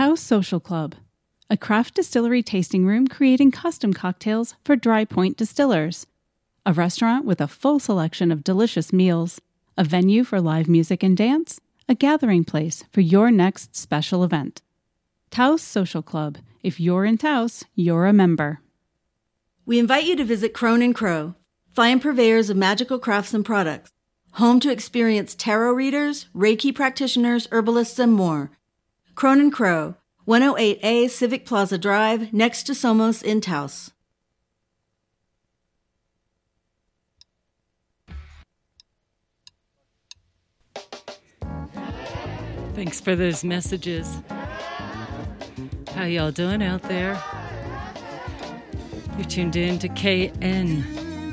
Taos Social Club, a craft distillery tasting room creating custom cocktails for Dry Point distillers, a restaurant with a full selection of delicious meals, a venue for live music and dance, a gathering place for your next special event. Taos Social Club. If you're in Taos, you're a member. We invite you to visit Crone & Crow, fine purveyors of magical crafts and products, home to experienced tarot readers, Reiki practitioners, herbalists, and more. Crone & Crow, 108A Civic Plaza Drive, next to Somos in Taos. Thanks for those messages. How y'all doing out there? You're tuned in to KNCE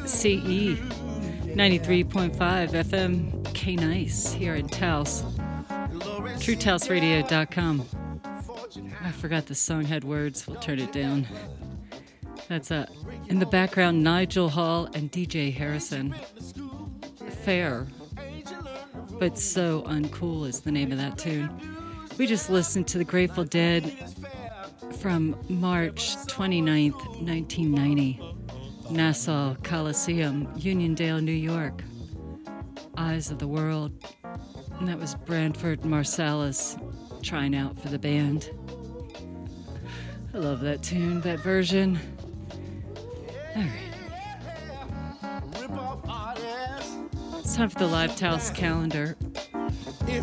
93.5 FM K-Nice here in Taos. TrueTaosRadio.com. I forgot the song had words. We'll turn it down. That's in the background, Nigel Hall and DJ Harrison. Fair, but so uncool is the name of that tune. We just listened to the Grateful Dead from March 29th, 1990. Nassau Coliseum, Uniondale, New York. Eyes of the World. And that was Branford Marsalis trying out for the band. I love that tune, that version. All right. It's time for the Live Taos calendar.